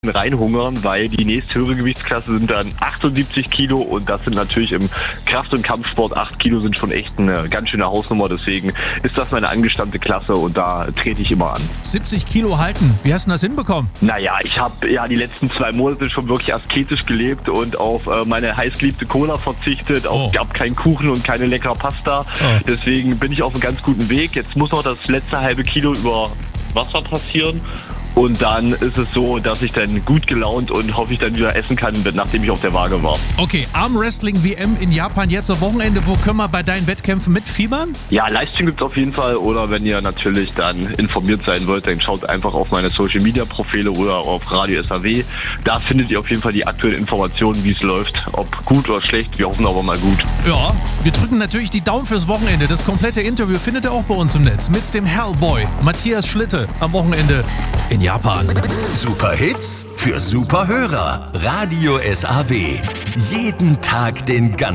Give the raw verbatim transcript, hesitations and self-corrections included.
reinhungern, weil die nächsthöhere Gewichtsklasse sind dann achtundsiebzig Kilo und das sind natürlich im Kraft- und Kampfsport acht Kilo sind schon echt eine ganz schöne Hausnummer, deswegen ist das meine angestammte Klasse und da trete ich immer an. siebzig Kilo halten, wie hast du das hinbekommen? Naja, ich habe ja die letzten zwei Monate schon wirklich asketisch gelebt und auf äh, meine heißgeliebte Cola verzichtet, Oh. es gab keinen Kuchen und keine leckere Pasta, Oh. deswegen bin ich auf einem ganz guten Weg. Jetzt muss noch das letzte halbe Kilo über Wasser passieren. Und dann ist es so, dass ich dann gut gelaunt und hoffe ich dann wieder essen kann, nachdem ich auf der Waage war. Okay, Armwrestling-W M in Japan jetzt am Wochenende. Wo können wir bei deinen Wettkämpfen mitfiebern? Ja, Livestream gibt es auf jeden Fall. Oder wenn ihr natürlich dann informiert sein wollt, dann schaut einfach auf meine Social-Media-Profile oder auf Radio S A W. Da findet ihr auf jeden Fall die aktuellen Informationen, wie es läuft. Ob gut oder schlecht, wir hoffen aber mal gut. Ja, wir drücken natürlich die Daumen fürs Wochenende. Das komplette Interview findet ihr auch bei uns im Netz mit dem Hellboy Matthias Schlitte am Wochenende in Japan. Super Hits für super Hörer. Radio S A W. Jeden Tag den ganzen